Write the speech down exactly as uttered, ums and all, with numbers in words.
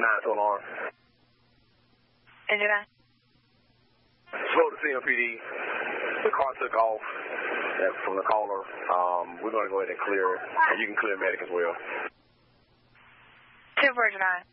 nine to alarm. Engine nine. Slow to C M P D. The car took off from the caller. Um, we're going to go ahead and clear, and you can clear medic as well. Two Virgin nine.